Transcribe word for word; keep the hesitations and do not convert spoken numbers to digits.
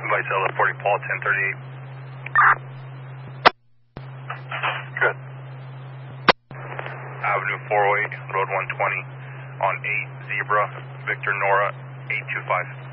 Vicella forty Paul, ten thirty-eight. Good. Avenue four oh eight, Road one twenty, on eight, Zebra, Victor Nora, eight two five.